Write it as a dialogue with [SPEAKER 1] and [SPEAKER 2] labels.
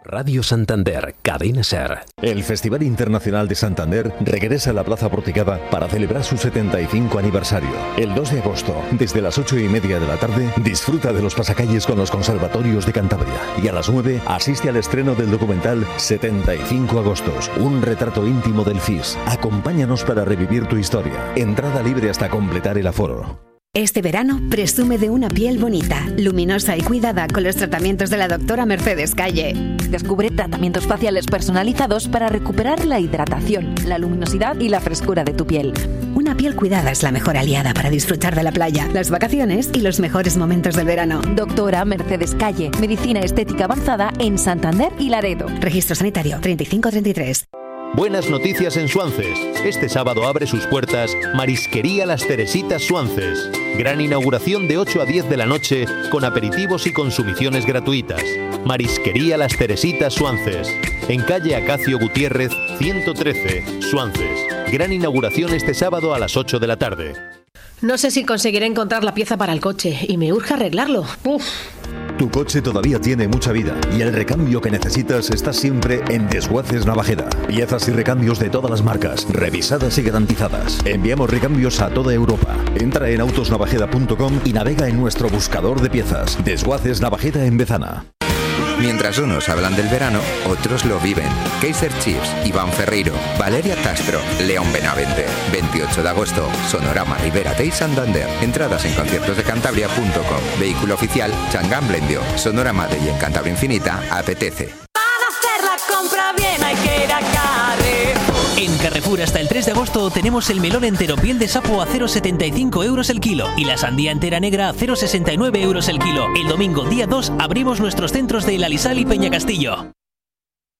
[SPEAKER 1] Radio Santander, Cadena SER.
[SPEAKER 2] El Festival Internacional de Santander regresa a la Plaza Porticada para celebrar su 75 aniversario. El 2 de agosto, desde las 8:30 de la tarde, disfruta de los pasacalles con los conservatorios de Cantabria. Y a las 9, asiste al estreno del documental 75 Agostos, un retrato íntimo del FIS. Acompáñanos para revivir tu historia. Entrada libre hasta completar el aforo.
[SPEAKER 3] Este verano presume de una piel bonita, luminosa y cuidada con los tratamientos de la doctora Mercedes Calle.
[SPEAKER 4] Descubre tratamientos faciales personalizados para recuperar la hidratación, la luminosidad y la frescura de tu piel.
[SPEAKER 3] Una piel cuidada es la mejor aliada para disfrutar de la playa, las vacaciones y los mejores momentos del verano.
[SPEAKER 4] Doctora Mercedes Calle, Medicina Estética Avanzada en Santander y Laredo.
[SPEAKER 3] Registro sanitario 3533.
[SPEAKER 5] Buenas noticias en Suances. Este sábado abre sus puertas Marisquería Las Teresitas Suances. Gran inauguración de 8 a 10 de la noche con aperitivos y consumiciones gratuitas. Marisquería Las Teresitas Suances. En calle Acacio Gutiérrez, 113, Suances. Gran inauguración este sábado a las 8 de la tarde.
[SPEAKER 6] No sé si conseguiré encontrar la pieza para el coche y me urge arreglarlo. Uf.
[SPEAKER 2] Tu coche todavía tiene mucha vida y el recambio que necesitas está siempre en Desguaces Navajeda. Piezas y recambios de todas las marcas, revisadas y garantizadas. Enviamos recambios a toda Europa. Entra en autosnavajeda.com y navega en nuestro buscador de piezas. Desguaces Navajeda en Bezana.
[SPEAKER 7] Mientras unos hablan del verano, otros lo viven. Kaiser Chiefs, Iván Ferreiro, Valeria Castro, León Benavente. 28 de agosto, Sonorama Ribera Day Santander. Entradas en conciertosdecantabria.com. Vehículo oficial, Changán Blendio. Sonorama Day en Cantabria Infinita, apetece.
[SPEAKER 8] Para hacer la compra bien hay que ir a Carrefour.
[SPEAKER 9] En Carrefour hasta el 3 de agosto tenemos el melón entero piel de sapo a 0,75 euros el kilo y la sandía entera negra a 0,69 euros el kilo. El domingo día 2 abrimos nuestros centros de El Alisal y Peñacastillo.